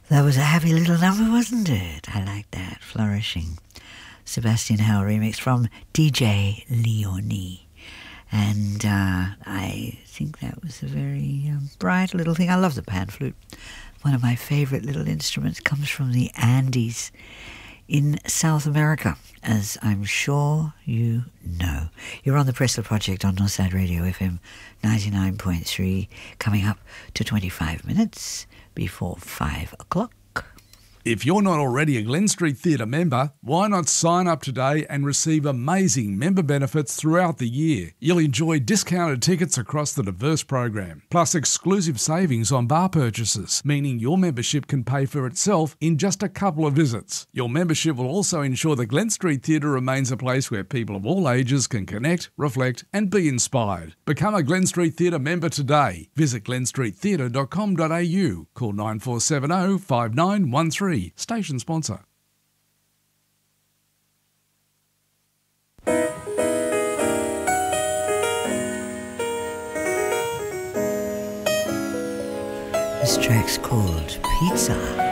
That was a happy little number, wasn't it? I like that. Flourishing. Sebastian Howell remix from DJ Leone. And I think that was a very bright little thing. I love the pan flute. One of my favourite little instruments comes from the Andes in South America, as I'm sure you know. You're on the Pressler Project on Northside Radio FM 99.3, coming up to 25 minutes before 5 o'clock. If you're not already a Glen Street Theatre member, why not sign up today and receive amazing member benefits throughout the year? You'll enjoy discounted tickets across the diverse program, plus exclusive savings on bar purchases, meaning your membership can pay for itself in just a couple of visits. Your membership will also ensure the Glen Street Theatre remains a place where people of all ages can connect, reflect and be inspired. Become a Glen Street Theatre member today. Visit glenstreettheatre.com.au. Call 9470 5913. Station sponsor. This track's called Pizza.